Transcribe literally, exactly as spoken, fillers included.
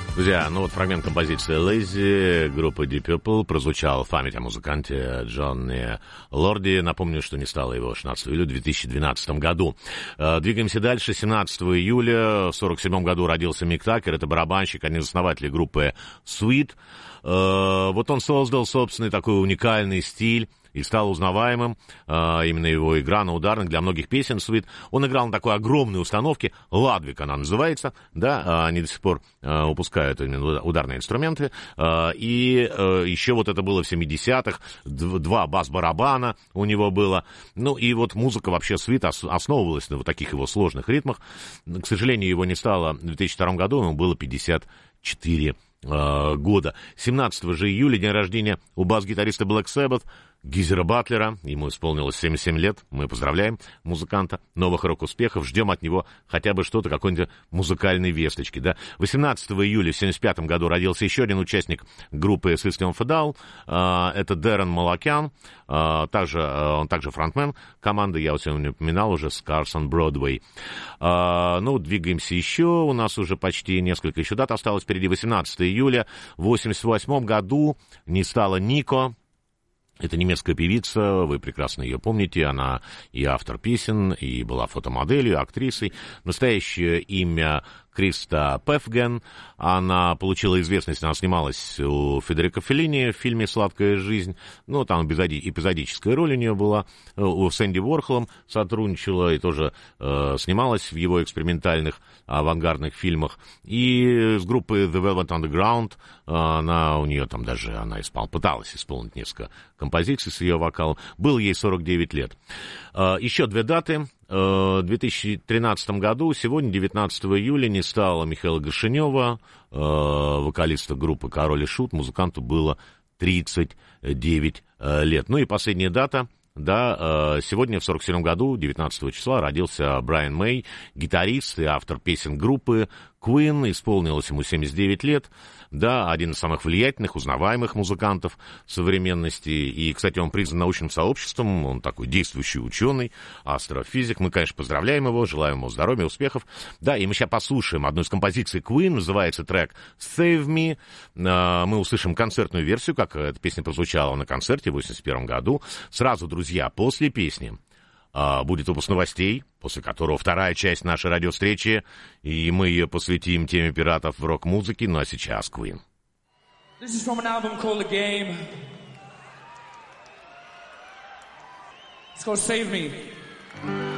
Друзья, ну вот фрагмент композиции «Lazy» группы Deep Purple прозвучал в память о музыканте Джонни Лорди. Напомню, что не стало его шестнадцатого июля две тысячи двенадцатом году. Двигаемся дальше. семнадцатого июля в сорок седьмом году родился Мик Такер. Это барабанщик, один из основателей группы Sweet. Вот он создал собственный такой уникальный стиль и стал узнаваемым. А, именно его игра на ударных для многих песен Sweet. Он играл на такой огромной установке, Ладвик она называется, да, а, они до сих пор а, выпускают именно ударные инструменты. А, и а, еще вот это было в семидесятых, два бас-барабана у него было. Ну и вот музыка вообще Sweet ос- основывалась на вот таких его сложных ритмах. К сожалению, его не стало в две тысячи втором году, ему было пятьдесят четыре года. семнадцатого же июля день рождения у бас-гитариста Black Sabbath Гизера Батлера. Ему исполнилось семьдесят семь лет. Мы поздравляем музыканта. Новых рок-успехов. Ждем от него хотя бы что-то, какой-нибудь музыкальной весточки. Да? восемнадцатого июля в семьдесят пятом году родился еще один участник группы System of a Down. А, это Дэрон Малакян. А, также, а, он также фронтмен команды. Я вот сегодня упоминал уже Scars on Broadway. А, ну, двигаемся еще. У нас уже почти несколько еще дат осталось впереди. восемнадцатого июля в восемьдесят восьмом году не стало Нико. Это немецкая певица, вы прекрасно ее помните, она и автор песен, и была фотомоделью, актрисой. Настоящее имя Криста Пефген. Она получила известность, она снималась у Федерико Феллини в фильме «Сладкая жизнь». Ну, там эпизоди, эпизодическая роль у нее была. У Сэнди Уорхолом сотрудничала и тоже э, снималась в его экспериментальных авангардных фильмах. И с группой The Velvet Underground она, у нее там даже, она испол, пыталась исполнить несколько композиций с ее вокалом. Было ей сорок девять лет. Э, еще две даты. В две тысячи тринадцатом году, сегодня, девятнадцатого июля, не стало Михаила Гашенева, вокалиста группы «Король и Шут». Музыканту было тридцать девять лет. Ну и последняя дата. Да, сегодня в сорок седьмом году, девятнадцатого числа, родился Брайан Мэй, гитарист и автор песен группы Queen. Исполнилось ему семьдесят девять лет. Да, один из самых влиятельных, узнаваемых музыкантов современности. И, кстати, он признан научным сообществом. Он такой действующий ученый, астрофизик. Мы, конечно, поздравляем его, желаем ему здоровья, успехов. Да, и мы сейчас послушаем одну из композиций Queen. Называется трек «Save Me». Мы услышим концертную версию, как эта песня прозвучала на концерте в восемьдесят первом году. Сразу, друзья, после песни будет выпуск новостей, после которого вторая часть нашей радиовстречи, и мы ее посвятим теме пиратов в рок-музыке. Ну а сейчас Queen. This is from an album called The Game. It's called Save Me.